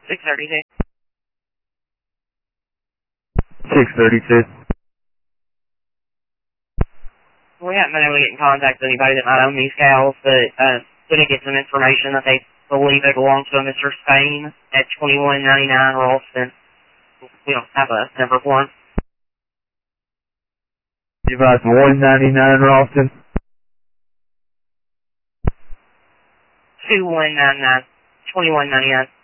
632. 632. We haven't been able to get in contact with anybody that might own these cows, but gonna get some information that they believe they belong to a Mr. Spain at 2199 Ralston. We don't have a number for him. You about 199 Ralston? 2199. 2199.